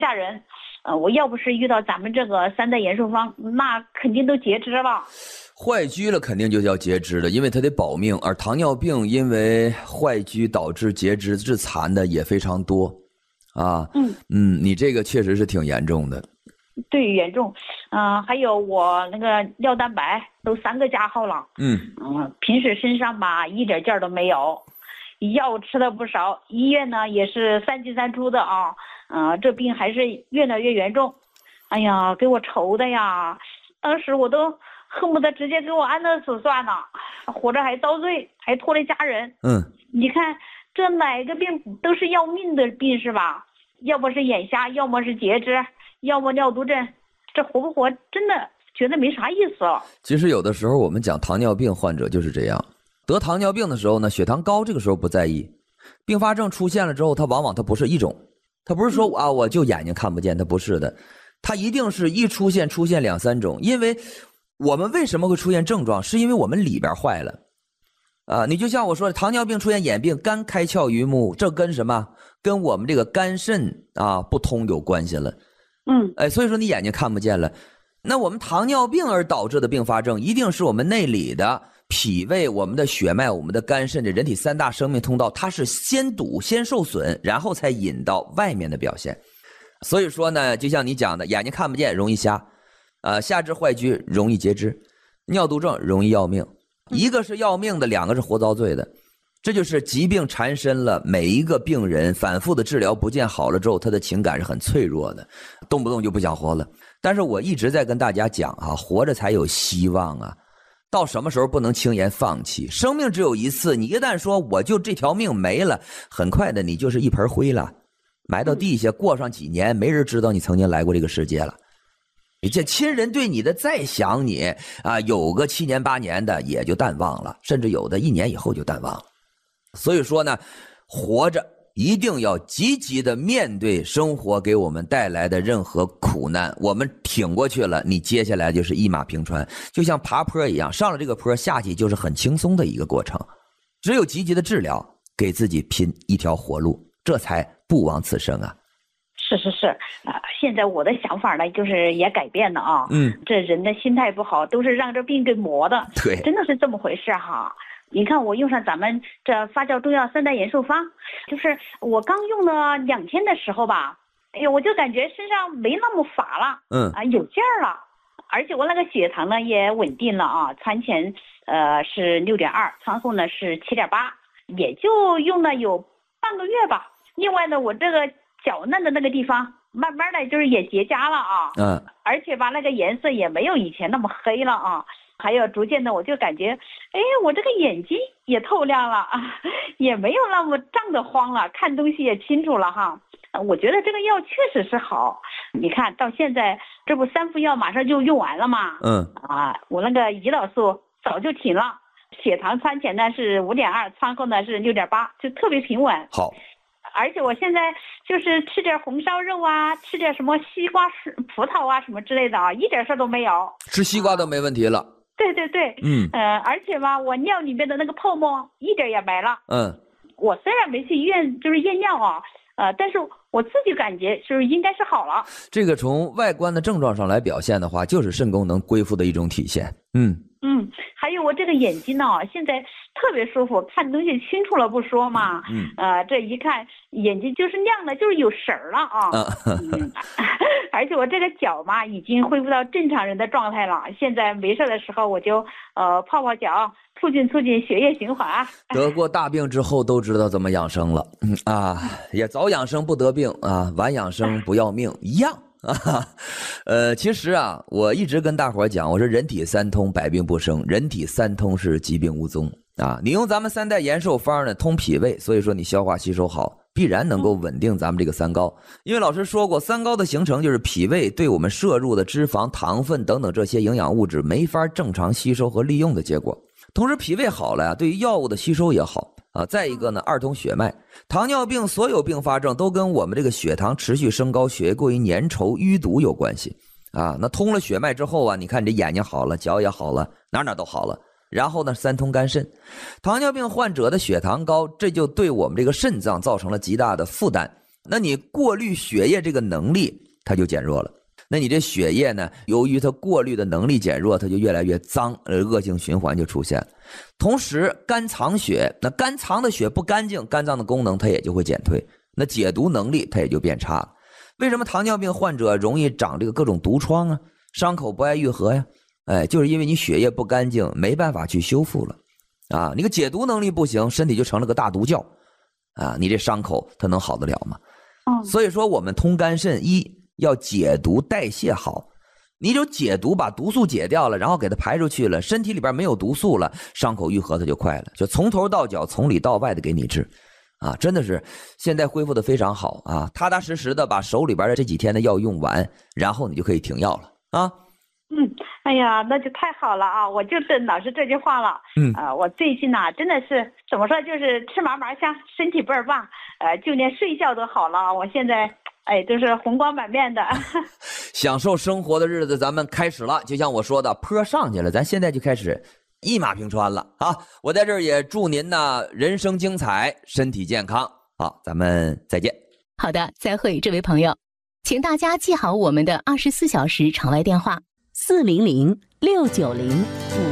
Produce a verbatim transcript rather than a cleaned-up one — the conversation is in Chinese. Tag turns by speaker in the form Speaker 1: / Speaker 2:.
Speaker 1: 吓人。呃，我要不是遇到咱们这个三代延寿方，那肯定都截肢了。
Speaker 2: 坏疽了肯定就要截肢的，因为它得保命。而糖尿病因为坏疽导致截肢致残的也非常多，啊，嗯嗯，你这个确实是挺严重的。
Speaker 1: 对，严重。嗯、呃，还有我那个尿蛋白都三个加号了。嗯嗯，平时身上吧一点劲儿都没有，药吃了不少，医院呢也是三进三出的啊。嗯、呃，这病还是越来越严重。哎呀，给我愁的呀！当时我都恨不得直接给我安乐死算了，活着还遭罪，还拖累家人。嗯，你看这哪个病都是要命的病是吧？要么是眼瞎，要么是截肢，要么尿毒症，这活不活真的觉得没啥意思了。
Speaker 2: 其实有的时候我们讲糖尿病患者就是这样，得糖尿病的时候呢，血糖高这个时候不在意，并发症出现了之后，它往往它不是一种，它不是说啊我就眼睛看不见，它不是的，它一定是一出现出现两三种。因为我们为什么会出现症状，是因为我们里边坏了啊。你就像我说的，糖尿病出现眼病，肝开窍于目，这跟什么？跟我们这个肝肾啊不通有关系了。嗯，哎，所以说你眼睛看不见了。那我们糖尿病而导致的并发症，一定是我们内里的脾胃、我们的血脉、我们的肝肾，这人体三大生命通道，它是先堵、先受损，然后才引到外面的表现。所以说呢，就像你讲的，眼睛看不见容易瞎，呃，下肢坏疽容易截肢，尿毒症容易要命。一个是要命的，两个是活遭罪的。这就是疾病缠身了，每一个病人反复的治疗不见好了之后，他的情感是很脆弱的，动不动就不想活了。但是我一直在跟大家讲啊，活着才有希望啊，到什么时候不能轻言放弃，生命只有一次，你一旦说我就这条命没了，很快的你就是一盆灰了，埋到地下，过上几年没人知道你曾经来过这个世界了。你这亲人对你的再想你啊，有个七年八年的也就淡忘了，甚至有的一年以后就淡忘了。所以说呢，活着一定要积极的面对生活给我们带来的任何苦难，我们挺过去了，你接下来就是一马平川，就像爬坡一样，上了这个坡下去就是很轻松的一个过程。只有积极的治疗，给自己拼一条活路，这才不枉此生啊。
Speaker 1: 是是是，啊、呃，现在我的想法呢，就是也改变了啊。嗯，这人的心态不好，都是让这病给磨的。
Speaker 2: 对，
Speaker 1: 真的是这么回事哈。你看我用上咱们这发酵中药三代延寿方，就是我刚用了两天的时候吧，哎呦，我就感觉身上没那么乏了，嗯啊，有劲儿了，而且我那个血糖呢也稳定了啊，餐前呃是六点二，餐后呢是七点八，也就用了有半个月吧。另外呢，我这个较嫩的那个地方，慢慢的就是也结痂了啊，嗯，而且吧那个颜色也没有以前那么黑了啊。还有逐渐的我就感觉，哎，我这个眼睛也透亮了啊，也没有那么胀得慌了，看东西也清楚了哈。我觉得这个药确实是好，你看到现在这不三副药马上就用完了嘛，嗯啊，我那个胰岛素早就停了，血糖餐前呢是五点二，餐后呢是六点八，就特别平稳。
Speaker 2: 好。
Speaker 1: 而且我现在就是吃点红烧肉啊，吃点什么西瓜、葡萄啊什么之类的啊，一点事都没有。
Speaker 2: 吃西瓜都没问题了。
Speaker 1: 对对对，嗯，呃，而且吧，我尿里面的那个泡沫一点也没了。嗯，我虽然没去医院就是验尿啊，呃，但是我自己感觉就是应该是好了。
Speaker 2: 这个从外观的症状上来表现的话，就是肾功能恢复的一种体现。嗯
Speaker 1: 嗯，还有我这个眼睛呢，现在特别舒服，看东西清楚了不说嘛，嗯，呃，这一看眼睛就是亮的，就是有神儿了啊。嗯，而且我这个脚嘛，已经恢复到正常人的状态了。现在没事的时候，我就呃泡泡脚，促进促进血液循环。
Speaker 2: 得过大病之后都知道怎么养生了，嗯啊，也早养生不得病啊，晚养生不要命一样。啊，呃，其实啊，我一直跟大伙讲，我说人体三通，百病不生；人体三通是疾病无踪啊。你用咱们三代延寿方呢，通脾胃，所以说你消化吸收好，必然能够稳定咱们这个三高。因为老师说过，三高的形成就是脾胃对我们摄入的脂肪、糖分等等这些营养物质没法正常吸收和利用的结果。同时，脾胃好了呀，对于药物的吸收也好。啊，再一个呢，二通血脉，糖尿病所有并发症都跟我们这个血糖持续升高、血液过于粘稠、淤堵有关系啊。那通了血脉之后啊，你看你这眼睛好了，脚也好了，哪哪都好了。然后呢，三通肝肾，糖尿病患者的血糖高，这就对我们这个肾脏造成了极大的负担那你过滤血液这个能力它就减弱了。那你这血液呢，由于它过滤的能力减弱，它就越来越脏，呃，恶性循环就出现了。同时肝藏血，那肝藏的血不干净，肝脏的功能它也就会减退，那解毒能力它也就变差了。为什么糖尿病患者容易长这个各种毒疮啊，伤口不爱愈合呀？哎，就是因为你血液不干净，没办法去修复了啊，你个解毒能力不行，身体就成了个大毒窖啊，你这伤口它能好得了吗？
Speaker 1: 嗯，
Speaker 2: 所以说我们通肝肾一要解毒代谢好，你就解毒把毒素解掉了，然后给它排出去了，身体里边没有毒素了，伤口愈合它就快了，就从头到脚从里到外的给你治啊，真的是现在恢复的非常好啊，踏踏实实的把手里边的这几天的药用完，然后你就可以停药了啊。
Speaker 1: 嗯，哎呀，那就太好了啊！我就是老是这句话了。
Speaker 2: 嗯，
Speaker 1: 呃，我最近呐、啊，真的是怎么说，就是吃嘛嘛香，身体倍儿棒，呃，就连睡觉都好了。我现在，哎，都是红光满面的。
Speaker 2: 享受生活的日子咱们开始了，就像我说的，坡上去了，咱现在就开始一马平川了啊！我在这儿也祝您呢人生精彩，身体健康。好，咱们再见。
Speaker 3: 好的，再会，这位朋友，请大家记好我们的二十四小时场外电话。
Speaker 4: 四零零六九零五